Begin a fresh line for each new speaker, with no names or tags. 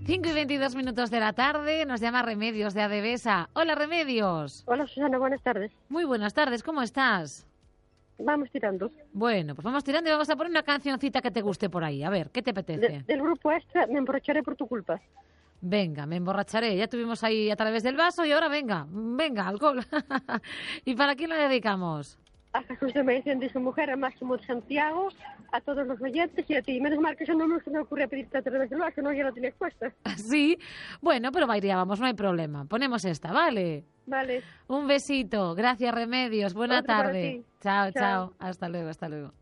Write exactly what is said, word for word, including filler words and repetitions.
cinco y veintidós minutos de la tarde, nos llama Remedios de Adevesa. Hola, Remedios.
Hola, Susana, buenas tardes.
Muy buenas tardes, ¿cómo estás?
Vamos tirando.
Bueno, pues vamos tirando y vamos a poner una cancioncita que te guste por ahí. A ver, ¿qué te apetece?
De, del grupo Extra, Me emborracharé por tu culpa.
Venga, me emborracharé. Ya tuvimos ahí a través del vaso y ahora venga, venga, alcohol. ¿Y para quién la dedicamos?
A Jesús de Medicina de su mujer, a Máximo de Santiago, a todos los oyentes y a ti. Menos mal que eso no se me ocurre pedirte a través del vaso, no, ya lo tienes puesta.
Sí, bueno, pero vamos, no hay problema. Ponemos esta, ¿vale?
Vale.
Un besito. Gracias, Remedios. Buena
Otro para
tarde.
ti.
Chao, chao,
Chao.
chao. Hasta luego, hasta luego.